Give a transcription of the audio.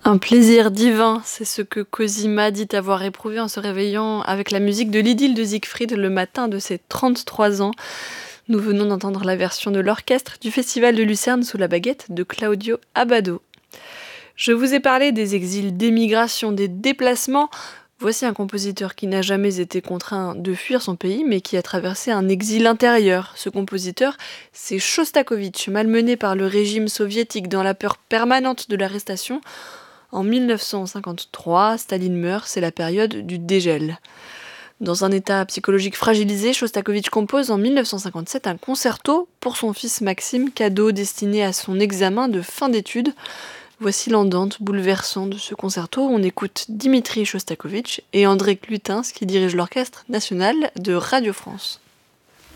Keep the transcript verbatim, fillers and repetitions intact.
Un plaisir divin, c'est ce que Cosima dit avoir éprouvé en se réveillant avec la musique de l'idylle de Siegfried le matin de ses trente-trois ans. Nous venons d'entendre la version de l'orchestre du Festival de Lucerne sous la baguette de Claudio Abbado. Je vous ai parlé des exils, des migrations, des déplacements. Voici un compositeur qui n'a jamais été contraint de fuir son pays, mais qui a traversé un exil intérieur. Ce compositeur, c'est Chostakovitch, malmené par le régime soviétique dans la peur permanente de l'arrestation. En mille neuf cent cinquante-trois, Staline meurt, c'est la période du dégel. Dans un état psychologique fragilisé, Chostakovitch compose en mille neuf cent cinquante-sept un concerto pour son fils Maxime, cadeau destiné à son examen de fin d'études. Voici l'andante bouleversant de ce concerto. On écoute Dimitri Chostakovitch et André Clutins qui dirige l'Orchestre national de Radio France.